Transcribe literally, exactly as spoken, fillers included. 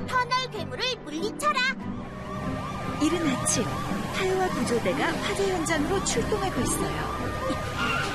터널 괴물을 물리쳐라. 이른 아침, 타요와 구조대가 화재 현장으로 출동하고 있어요.